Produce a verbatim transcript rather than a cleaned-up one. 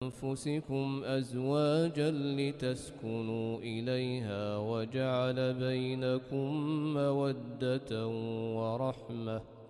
أنفسكم أزواجا لتسكنوا إليها وجعل بينكم مودة ورحمة